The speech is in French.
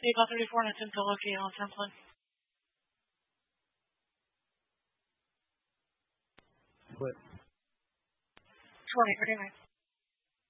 C'est about 34 and attempt to locate on Templin. 20, pretty much.